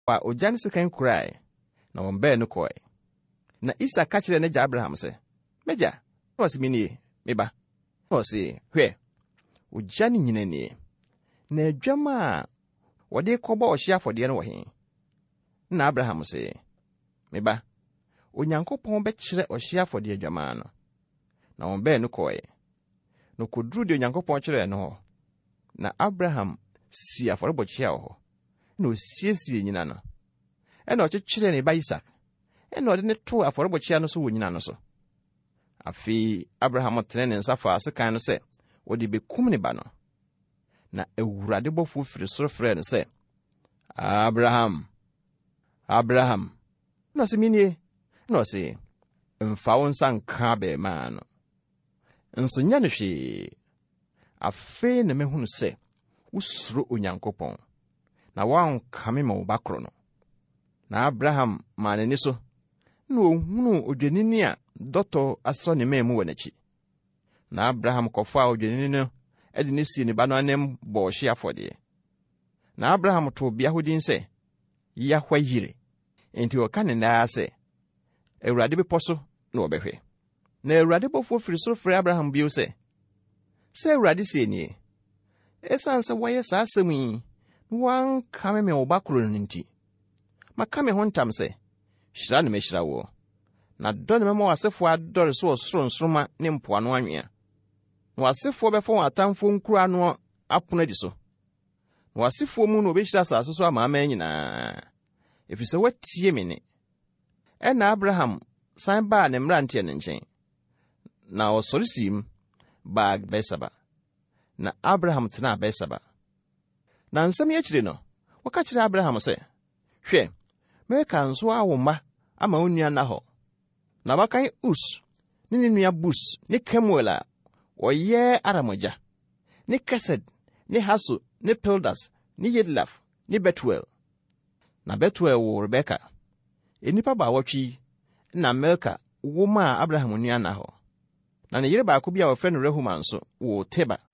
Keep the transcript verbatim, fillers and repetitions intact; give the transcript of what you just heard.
pa ogyan sekan kurai na wɔn bɛɛ no kɔe. Na Isak ka kyerɛ n'agya Abraham sɛ, "Megya," na ɔse, "Minie, meba." Na ɔse, "Hwɛ, ogya no nyina nie. Na adwam a wɔde kɔbɔ ɔhye afɔdeɛ no wɔ he?" Na Abraham sɛ, "Meba, Onyankopɔn bɛkyerɛ ɔhye afɔdeɛ adwamaa no." Na wɔn bɛɛ no kɔe. Na okoduru de Onyankopɔn kyerɛɛ no hɔ. Na Abraham si afɔrebɔkyia wɔ hɔ. Na osiesie nyina no. Ɛna ɔkyekyeree ne ba Isak. Ɛna ɔde ne too afɔrebɔkyia no so wɔ nyina no so. Afei, Abraham tene ne nsa faa sekan no sɛ, wɔde bekum ne ba no. Na Awurade bɔfo firi soro frɛɛ no sɛ, "Abraham, Abraham." Na ɔse, "Minie." Na ɔse, "Mfa wo nsa nka abɛɛmaa no. Nso nyɛ no hwee. Afei na mehunu sɛ, wosuro Onyankopɔn, na woankame ma wo ba koro no." Na Abraham maa n'ani so, na ohunu odwennini a dɔtɔ asɔ ne mmaa mu wɔ n'akyi. Na Abraham kɔfaa odwennini no de ne sii ne ba no anim bɔ ɔhye afɔdeɛ. Na Abraham too bea hɔ din sɛ Yahwe Yire. Enti ɔka ne nnaa sɛ, Awurade bepɔ so na wɔbɛhwɛ. Na Awurade bɔfo firi soro frɛ Abraham bio sɛ, "Sɛ Awurade sie nie, ɛsiane sɛ wɔyɛ saa asɛm yi, na wɔankame me wo ba koro no nti, maka me ho ntam sɛ, hyira na mehyira wo, na dɔ ne mɛma w'asefo adɔre so wɔ soro nsoroma ne mpoano anwea. Na w'asefoɔ bɛfa wɔn atamfo nkuro ano apono adi so. Na w'asefoɔ mu na obehyira asase so amanaman nyinaa, ɛfiri sɛ woatie me nne." Ɛna Abraham san baa ne mmeranteɛ no nkyɛn. Na ɔsɔre sii mu baa Berseba. Na Abraham tenaa Berseba. Na nsɛm yi akyiri no, wɔka kyerɛ Abraham sɛ, "Hwɛ, mɛka nso awo mma ama wo nua Nahor. Na wakan Us ne ne nua Bus ne Kemuel a ɔyɛ Aram agya, ne Kesed ne Haso ne Pildas ne Yidlaf ne Betuel." Na Betuel woo Rebeka. Enipa baawɔtwe na Milka wo maa Abraham nua Nahor. Na ne yere baako bi a wɔfrɛ no Rehuma nso woo Teba.